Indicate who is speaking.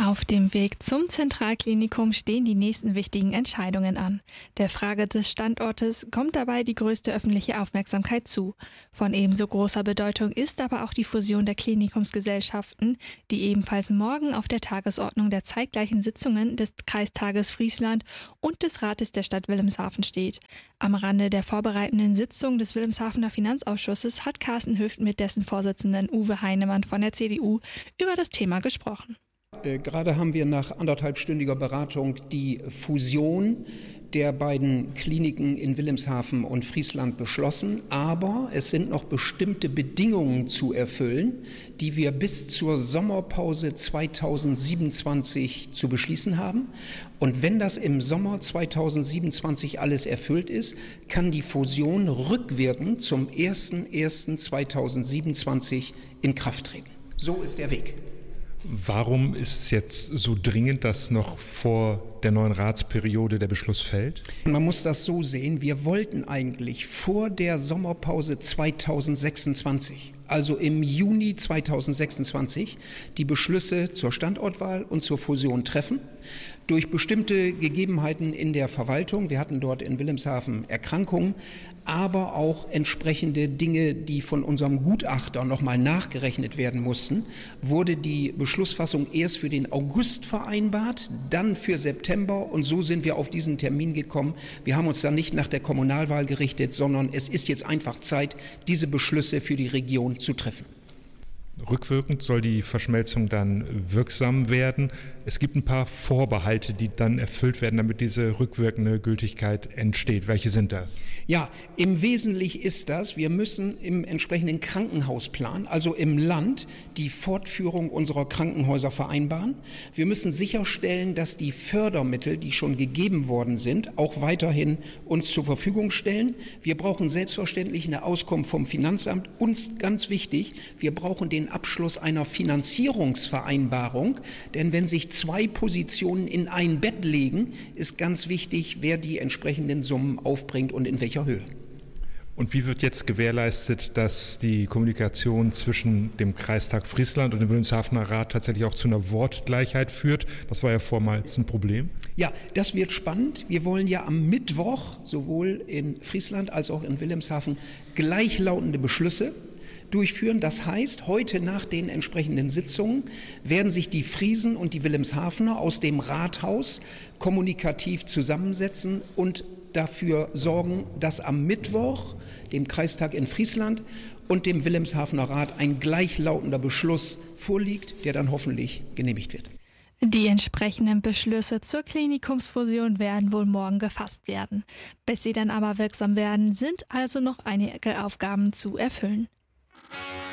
Speaker 1: Auf dem Weg zum Zentralklinikum stehen die nächsten wichtigen Entscheidungen an. Der Frage des Standortes kommt dabei die größte öffentliche Aufmerksamkeit zu. Von ebenso großer Bedeutung ist aber auch die Fusion der Klinikumsgesellschaften, die ebenfalls morgen auf der Tagesordnung der zeitgleichen Sitzungen des Kreistages Friesland und des Rates der Stadt Wilhelmshaven steht. Am Rande der vorbereitenden Sitzung des Wilhelmshavener Finanzausschusses hat Carsten Hüft mit dessen Vorsitzenden Uwe Heinemann von der CDU über das Thema gesprochen.
Speaker 2: Gerade haben wir nach anderthalbstündiger Beratung die Fusion der beiden Kliniken in Wilhelmshaven und Friesland beschlossen. Aber es sind noch bestimmte Bedingungen zu erfüllen, die wir bis zur Sommerpause 2027 zu beschließen haben. Und wenn das im Sommer 2027 alles erfüllt ist, kann die Fusion rückwirkend zum 01.01.2027 in Kraft treten. So ist der Weg.
Speaker 3: Warum ist es jetzt so dringend, dass noch vor der neuen Ratsperiode der Beschluss fällt?
Speaker 2: Man muss das so sehen, wir wollten eigentlich vor der Sommerpause 2026, also im Juni 2026, die Beschlüsse zur Standortwahl und zur Fusion treffen. Durch bestimmte Gegebenheiten in der Verwaltung, wir hatten dort in Wilhelmshaven Erkrankungen, aber auch entsprechende Dinge, die von unserem Gutachter nochmal nachgerechnet werden mussten, wurde die Beschlussfassung erst für den August vereinbart, dann für September, und so sind wir auf diesen Termin gekommen. Wir haben uns dann nicht nach der Kommunalwahl gerichtet, sondern es ist jetzt einfach Zeit, diese Beschlüsse für die Region zu treffen.
Speaker 3: Rückwirkend soll die Verschmelzung dann wirksam werden. Es gibt ein paar Vorbehalte, die dann erfüllt werden, damit diese rückwirkende Gültigkeit entsteht. Welche sind das?
Speaker 2: Ja, im Wesentlichen ist das, wir müssen im entsprechenden Krankenhausplan, also im Land, die Fortführung unserer Krankenhäuser vereinbaren. Wir müssen sicherstellen, dass die Fördermittel, die schon gegeben worden sind, auch weiterhin uns zur Verfügung stellen. Wir brauchen selbstverständlich eine Auskunft vom Finanzamt. Uns ganz wichtig, wir brauchen den Abschluss einer Finanzierungsvereinbarung, denn wenn sich zwei Positionen in ein Bett legen, ist ganz wichtig, wer die entsprechenden Summen aufbringt und in welcher Höhe.
Speaker 3: Und wie wird jetzt gewährleistet, dass die Kommunikation zwischen dem Kreistag Friesland und dem Wilhelmshavener Rat tatsächlich auch zu einer Wortgleichheit führt? Das war ja vormals ein Problem.
Speaker 2: Ja, das wird spannend. Wir wollen ja am Mittwoch sowohl in Friesland als auch in Wilhelmshaven gleichlautende Beschlüsse durchführen. Das heißt, heute nach den entsprechenden Sitzungen werden sich die Friesen und die Wilhelmshavener aus dem Rathaus kommunikativ zusammensetzen und dafür sorgen, dass am Mittwoch, dem Kreistag in Friesland und dem Wilhelmshavener Rat ein gleichlautender Beschluss vorliegt, der dann hoffentlich genehmigt wird.
Speaker 1: Die entsprechenden Beschlüsse zur Klinikumsfusion werden wohl morgen gefasst werden. Bis sie dann aber wirksam werden, sind also noch einige Aufgaben zu erfüllen.